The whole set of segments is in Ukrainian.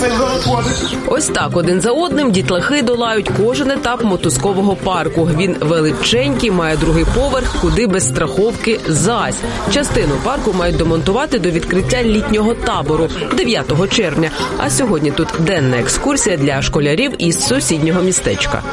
Ось так один за одним дітлахи долають кожен етап мотузкового парку. Він величенький, має другий поверх, куди без страховки зась. Частину парку мають домонтувати до відкриття літнього табору 9 червня. А сьогодні тут денна екскурсія для школярів із сусіднього містечка.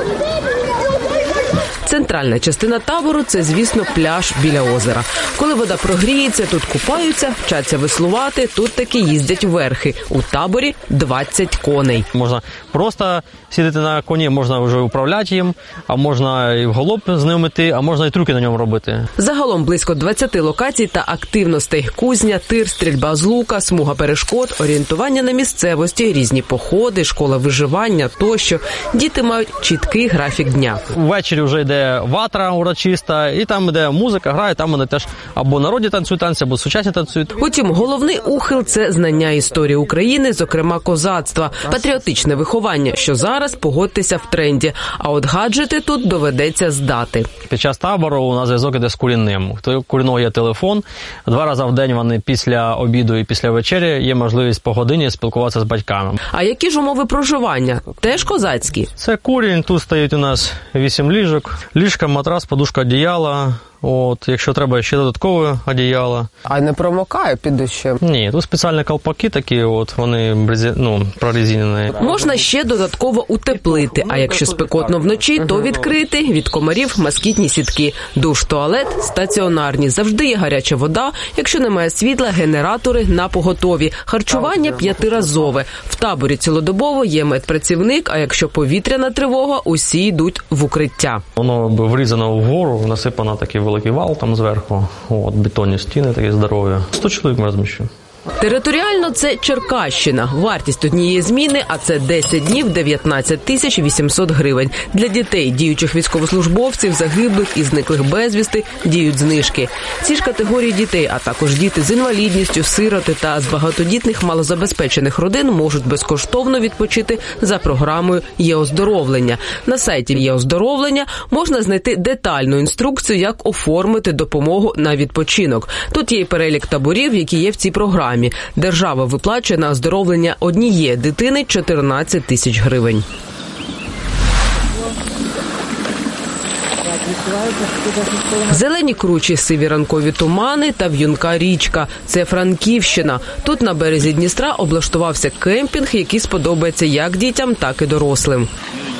Центральна частина табору – це, звісно, пляж біля озера. Коли вода прогріється, тут купаються, вчаться веслувати, тут таки їздять верхи. У таборі 20 коней. Можна просто сидіти на коні, можна вже управляти їм, а можна і вголоб з ним йти, а можна і трюки на ньому робити. Загалом близько 20 локацій та активностей. Кузня, тир, стрільба з лука, смуга перешкод, орієнтування на місцевості, різні походи, школа виживання тощо. Діти мають чіткий графік дня. Ввечері вже йде ватра урочиста, і там, де музика грає, там вони теж або народні танцюють танці, або сучасні танцюють. Утім, головний ухил – це знання історії України, зокрема козацтва, патріотичне виховання, що зараз, погодьтеся, в тренді. А от гаджети тут доведеться здати. Під час табору у нас зв'язок іде з курінним. У курінного є телефон. 2 рази в день вони після обіду і після вечері є можливість по годині спілкуватися з батьками. А які ж умови проживання? Теж козацькі? Це курінь, тут стоїть у нас 8 ліжок. Ліжка, матрас, подушка, одіяла. Якщо треба, ще додаткове одіяло. А не промокає під дощем? Ні, тут спеціальні колпаки такі, вони прорезинені. Можна ще додатково утеплити, а якщо спекотно вночі, то відкрити від комарів москітні сітки. Душ, туалет стаціонарні. Завжди є гаряча вода. Якщо немає світла, генератори напоготові. Харчування 5-разове. В таборі цілодобово є медпрацівник, а якщо повітряна тривога, усі йдуть в укриття. Воно врізано вгору, насипано такий великий вал там зверху, бетонні стіни такі здорові. 100 чоловік ми розміщуємо. Територіально це Черкащина. Вартість однієї зміни, а це 10 днів, 19 800 гривень. Для дітей, діючих військовослужбовців, загиблих і зниклих безвісти діють знижки. Ці ж категорії дітей, а також діти з інвалідністю, сироти та з багатодітних малозабезпечених родин можуть безкоштовно відпочити за програмою «Є-оздоровлення». На сайті «Є-оздоровлення» можна знайти детальну інструкцію, як оформити допомогу на відпочинок. Тут є і перелік таборів, які є в цій програмі. Держава виплачує на оздоровлення однієї дитини 14 тисяч гривень. Зелені кручі, сиві ранкові тумани та в'юнка річка. Це Франківщина. Тут на березі Дністра облаштувався кемпінг, який сподобається як дітям, так і дорослим.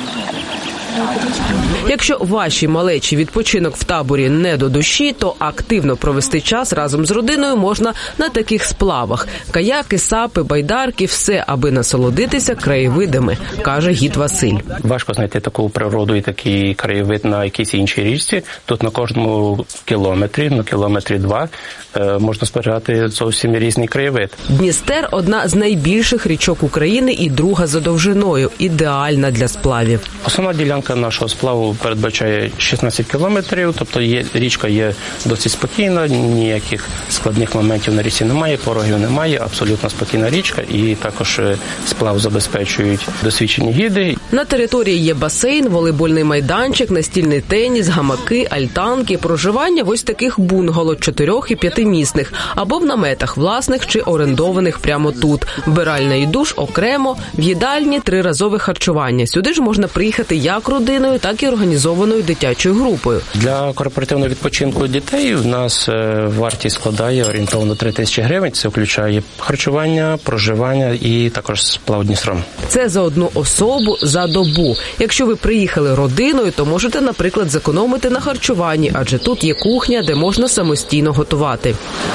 Якщо вашій малечі відпочинок в таборі не до душі, то активно провести час разом з родиною можна на таких сплавах. Каяки, сапи, байдарки – все, аби насолодитися краєвидами, каже гід Василь. Важко знайти таку природу і такий краєвид на якійсь іншій річці. Тут на кожному кілометрі, на кілометрі 2, можна спостерігати зовсім різний краєвид. Дністер – одна з найбільших річок України і друга за довжиною, ідеальна для сплавів. Основна ділянка нашого сплаву передбачає 16 кілометрів, тобто річка є досить спокійна, ніяких складних моментів на річці немає, порогів немає, абсолютно спокійна річка, і також сплав забезпечують досвідчені гіди. На території є басейн, волейбольний майданчик, настільний теніс, гамаки, альтанки, проживання в ось таких бунгало 4- і 5-місних, або в наметах власних чи орендованих прямо тут. Вбиральня і душ окремо, в їдальні 3-разове харчування. Сюди ж можна приїхати як родиною, так і організованою дитячою групою. Для корпоративного відпочинку дітей у нас вартість складає орієнтовно 3 тисячі гривень. Це включає харчування, проживання і також сплав Дністром. Це за одну особу за добу. Якщо ви приїхали родиною, то можете, наприклад, зекономити на харчуванні, адже тут є кухня, де можна самостійно готувати.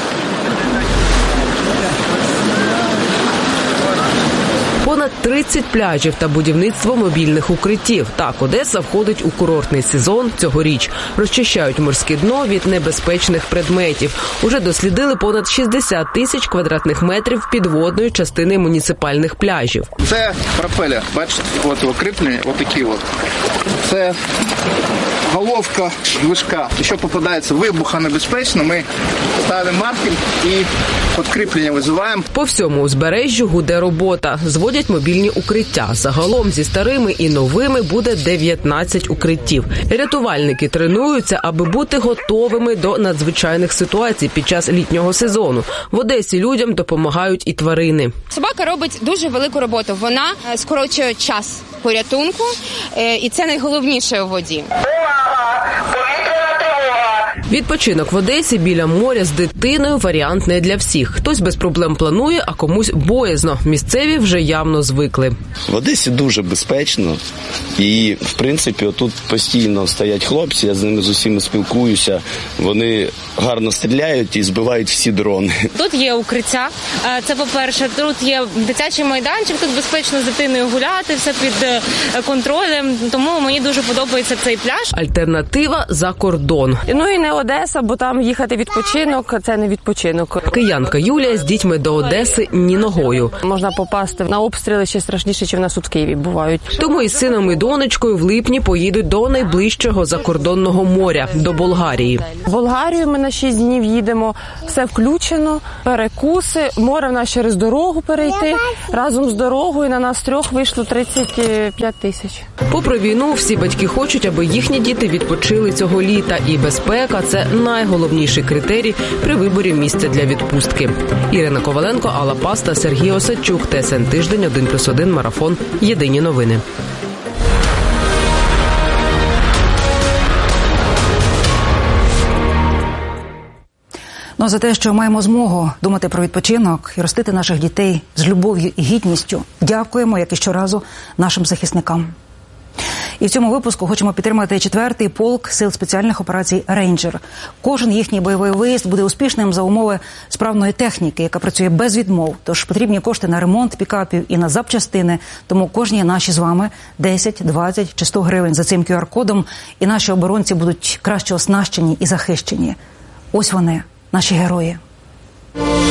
Понад 30 пляжів та будівництво мобільних укриттів. Так, Одеса входить у курортний сезон цьогоріч. Розчищають морське дно від небезпечних предметів. Уже дослідили понад 60 тисяч квадратних метрів підводної частини муніципальних пляжів. Це пропелер, бачите, от його кріплення, отакі от. Це головка движка. Якщо попадається вибухонебезпечно, ми ставимо маркер і підкріплення визиваємо. По всьому узбережжю гуде робота. Зводять мобільні укриття. Загалом зі старими і новими буде 19 укриттів. Рятувальники тренуються, аби бути готовими до надзвичайних ситуацій під час літнього сезону. В Одесі людям допомагають і тварини. Собака робить дуже велику роботу. Вона скорочує час порятунку, і це найголовніше у воді. Відпочинок в Одесі біля моря з дитиною – варіант не для всіх. Хтось без проблем планує, а комусь боязно. Місцеві вже явно звикли. В Одесі дуже безпечно. І, в принципі, отут постійно стоять хлопці, я з ними з усіма спілкуюся. Вони гарно стріляють і збивають всі дрони. Тут є укриття. Це, по-перше, тут є дитячий майданчик, тут безпечно з дитиною гуляти, все під контролем. Тому мені дуже подобається цей пляж. Альтернатива – за кордон. Ну і не Одеса, бо там їхати відпочинок – це не відпочинок. Киянка Юлія з дітьми до Одеси ні ногою. Можна попасти на обстріли ще страшніше, ніж в нас тут в Києві бувають. Тому із сином і донечкою в липні поїдуть до найближчого закордонного моря – до Болгарії. В Болгарію ми на 6 днів їдемо, все включено, перекуси, море в нас через дорогу перейти. Разом з дорогою на нас 3 вийшло 35 тисяч. Попри війну, всі батьки хочуть, аби їхні діти відпочили цього літа. І безпека – це найголовніший критерій при виборі місця для відпустки. Ірина Коваленко, Алла Паста, Сергій Осадчук, ТСН Тиждень, 1+1, Марафон. Єдині новини. Ну, а за те, що маємо змогу думати про відпочинок і ростити наших дітей з любов'ю і гідністю, дякуємо, як і щоразу, нашим захисникам. І в цьому випуску хочемо підтримати 4-й полк Сил спеціальних операцій «Рейнджер». Кожен їхній бойовий виїзд буде успішним за умови справної техніки, яка працює без відмов. Тож потрібні кошти на ремонт пікапів і на запчастини. Тому кожні наші з вами 10, 20 чи 100 гривень за цим QR-кодом, і наші оборонці будуть краще оснащені і захищені. Ось вони, наші герої.